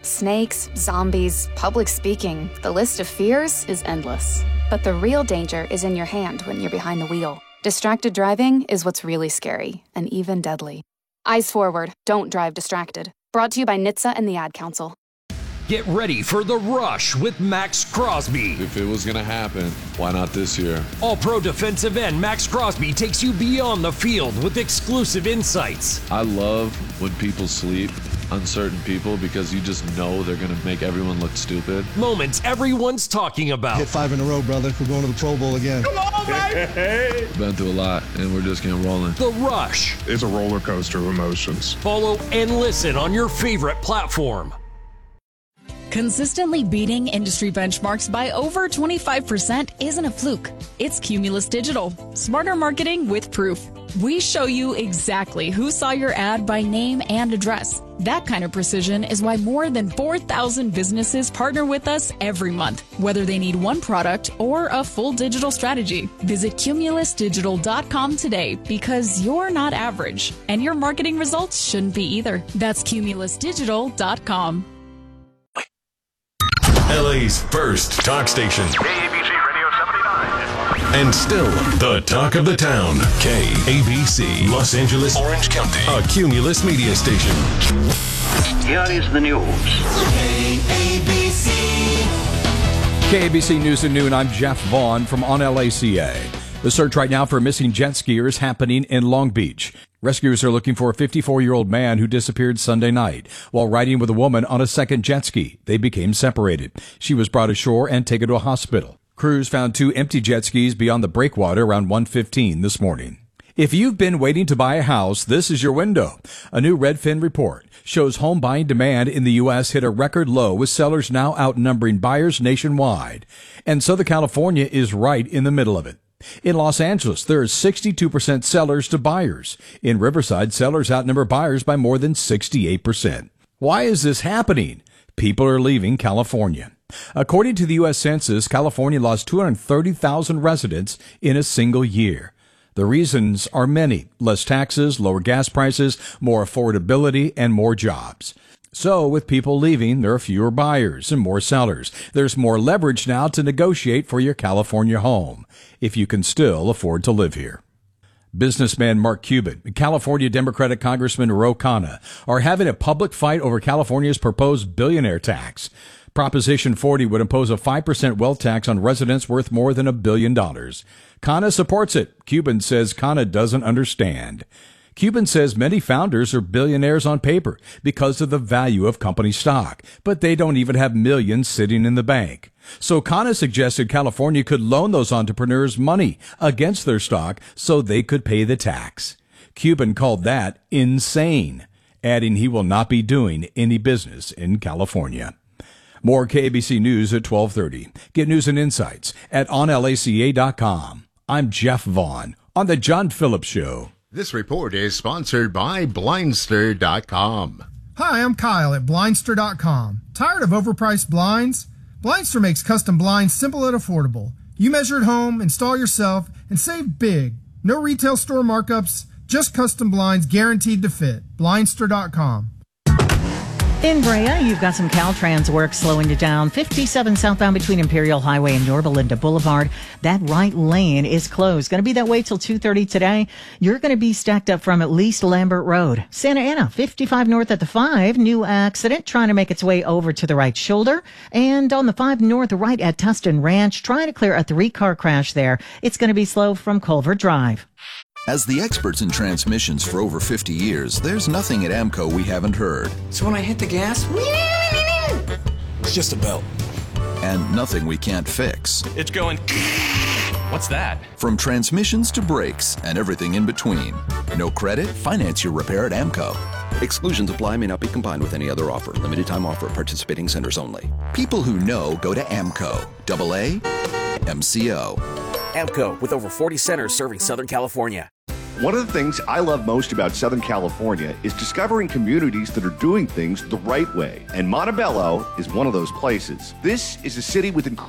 Snakes, zombies, public speaking. The list of fears is endless. But the real danger is in your hand when you're behind the wheel. Distracted driving is what's really scary and even deadly. Eyes forward, don't drive distracted. Brought to you by NHTSA and the Ad Council. Get ready for The Rush with Max Crosby. If it was going to happen, why not this year? All-pro defensive end Max Crosby takes you beyond the field with exclusive insights. I love when people sleep, uncertain people, because you just know they're going to make everyone look stupid. Moments everyone's talking about. Hit 5 in a row, brother. We're going to the Pro Bowl again. Come on, baby! Been through a lot, and we're just getting rolling. The Rush. It's a roller coaster of emotions. Follow and listen on your favorite platform. Consistently beating industry benchmarks by over 25% isn't a fluke. It's Cumulus Digital. Smarter marketing with proof. We show you exactly who saw your ad by name and address. That kind of precision is why more than 4,000 businesses partner with us every month, whether they need one product or a full digital strategy. Visit cumulusdigital.com today because you're not average, and your marketing results shouldn't be either. That's cumulusdigital.com. LA's first talk station. KABC Radio 79. And still the talk of the town. KABC, Los Angeles, Orange County. A Cumulus media station. Here is the news. KABC News at Noon. I'm Jeff Vaughn from On LACA. The search right now for missing jet skiers happening in Long Beach. Rescuers are looking for a 54-year-old man who disappeared Sunday night while riding with a woman on a second jet ski. They became separated. She was brought ashore and taken to a hospital. Crews found 2 empty jet skis beyond the breakwater around 1:15 this morning. If you've been waiting to buy a house, this is your window. A new Redfin report shows home buying demand in the U.S. hit a record low, with sellers now outnumbering buyers nationwide. And Southern California is right in the middle of it. In Los Angeles, there is 62% sellers to buyers. In Riverside, sellers outnumber buyers by more than 68%. Why is this happening? People are leaving California. According to the U.S. Census, California lost 230,000 residents in a single year. The reasons are many: less taxes, lower gas prices, more affordability, and more jobs. So with people leaving, there are fewer buyers and more sellers. There's more leverage now to negotiate for your California home, if you can still afford to live here. Businessman Mark Cuban and California Democratic Congressman Ro Khanna are having a public fight over California's proposed billionaire tax. Proposition 40 would impose a 5% wealth tax on residents worth more than $1 billion. Khanna supports it. Cuban says Khanna doesn't understand. Cuban says many founders are billionaires on paper because of the value of company stock, but they don't even have millions sitting in the bank. So Khanna suggested California could loan those entrepreneurs money against their stock so they could pay the tax. Cuban called that insane, adding he will not be doing any business in California. More KABC News at 12:30. Get news and insights at onlaca.com. I'm Jeff Vaughn on The John Phillips Show. This report is sponsored by Blindster.com. Hi, I'm Kyle at Blindster.com. Tired of overpriced blinds? Blindster makes custom blinds simple and affordable. You measure at home, install yourself, and save big. No retail store markups, just custom blinds guaranteed to fit. Blindster.com. In Brea, you've got some Caltrans work slowing you down. 57 southbound between Imperial Highway and Yorba Linda Boulevard. That right lane is closed. Going to be that way till 2:30 today. You're going to be stacked up from at least Lambert Road. Santa Ana, 55 north at the 5. New accident trying to make its way over to the right shoulder. And on the 5 north right at Tustin Ranch, trying to clear a 3-car crash there. It's going to be slow from Culver Drive. As the experts in transmissions for over 50 years, there's nothing at AMCO we haven't heard. So when I hit the gas, it's just a belt. And nothing we can't fix. It's going... What's that? From transmissions to brakes and everything in between. No credit? Finance your repair at AMCO. Exclusions apply, may not be combined with any other offer. Limited time offer at participating centers only. People who know go to AMCO. AA MCO. AMCO, with over 40 centers serving Southern California. One of the things I love most about Southern California is discovering communities that are doing things the right way. And Montebello is one of those places. This is a city with incredible